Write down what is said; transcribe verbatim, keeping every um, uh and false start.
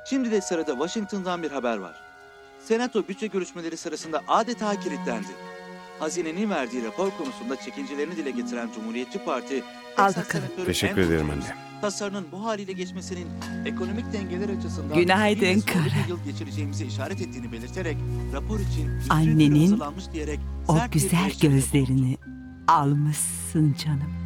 Şimdi de sırada Washington'dan bir haber var. Senato bütçe görüşmeleri sırasında adeta kilitlendi. Hazinenin verdiği rapor konusunda çekincelerini dile getiren Cumhuriyetçi Parti, Al Texas bakalım. Senatörü Teşekkür Andrew ederim Jones, anne. tasarının bu haliyle geçmesinin ekonomik dengeler açısından Günaydın yine zorlu Kara. bir yıl geçireceğimizi işaret ettiğini belirterek rapor için üstün Annenin hazırlanmış diyerek O sert bir güzel eleştiride bulundu. gözlerini almışsın canım.